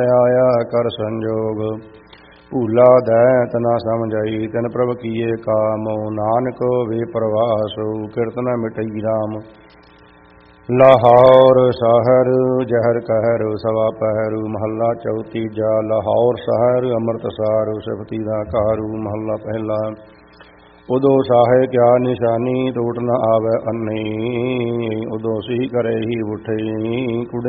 ਆਇਆ ਕਰ ਸੰਜੋਗ। ਭੂਲਾ ਦੈਂਤ ਨਾ ਸਮਝਾਈ ਤਿਨ ਪ੍ਰਭ ਕੀਏ ਕਾਮ। ਨਾਨਕ ਵੇ ਪ੍ਰਵਾਸੁ ਕਿਰਤ ਨ ਮਿਟਈ ਰਾਮ। ਲਾਹੌਰ ਸ਼ਹਿਰ ਜ਼ਹਿਰ ਕਹਿਰ ਸਵਾ ਪਹਿਰ। ਮਹੱਲਾ ਚੌਥੀਜਾ। ਲਾਹੌਰ ਸ਼ਹਿਰ ਅੰਮ੍ਰਿਤਸਰ ਸਿਫਤੀ ਦਾ ਘਰ। ਮਹੱਲਾ ਪਹਿਲਾ। ਉਦੋਂ ਸਾਹੇ ਕਿਆ ਨਿਸ਼ਾਨੀ ਟੂਟ ਨ ਆਵੈ ਅੰਨੀ। ਉਦੋਂ ਸੀ ਕਰੇ ਹੀ ਉਠੇ ਕੁੜੇ